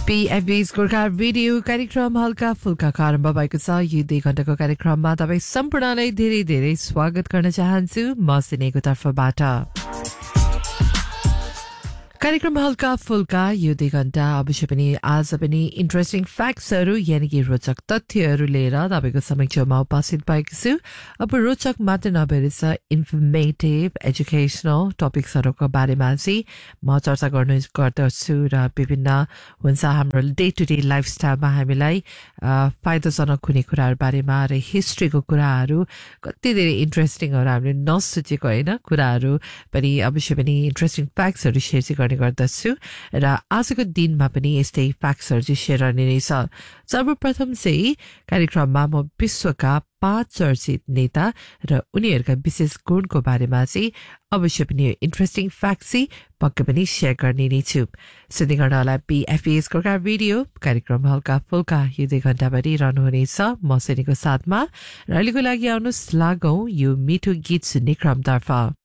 PFB's Gorkha radio कार्यक्रम हल्का फुल्का आरम्भ भएको छ। यो 2 घण्टाको कार्यक्रममा तपाईं सम्पूर्णलाई धेरै धेरै स्वागत गर्न चाहन्छु म सिनेको तर्फबाट। कार्यक्रम हल्का फुल्का यो 2 घण्टा अवश्य पनि आज पनि इन्ट्रेस्टिङ फ्याक्ट्सहरू यानी कि रोचक तथ्यहरू लिएर तपाईको समक्षमा उपस्थित भएको छु। अब रोचक मात्र नभएर इन्फर्मेटिभ एजुकेसनल टपिक्सहरूको बारेमा चाहिँ म चर्चा गर्दछु र विभिन्न हुन्छ हाम्रो डे टु डे लाइफस्टाइलमा हामीलाई फाइदाजनक हुने कुराहरू बारेमा र हिस्ट्रीको कुराहरू कति धेरै इन्ट्रेस्टिङहरू हामीले नसोचेको होइन कुराहरू पनि अवश्य पनि इन्ट्रेस्टिङ फ्याक्ट्सहरू सेयर गर्दछु र आजको दिनमा पनि यस्तै फ्याक्ट्सहरू चाहिँ सेयर गर्ने रहेछ। सर्वप्रथम चाहिँ कार्यक्रममा म विश्वका 5 चर्चित नेता र उनीहरूका विशेष गुणको बारेमा चाहिँ अवश्य पनि इन्ट्रेस्टिङ फ्याक्ट चाहिँ पक्कै पनि सेयर गर्ने नै छु। सुन्दै गर्नुहोला PFB's गोर्खा रेडियो कार्यक्रम हल्का फुल्का यो 2 घण्टाभरि रहनुहुनेछ म सिनेको साथमा र अहिलेको लागि आउनुहोस् लागौँ यो मिठो गीत सुन्ने क्रमतर्फ।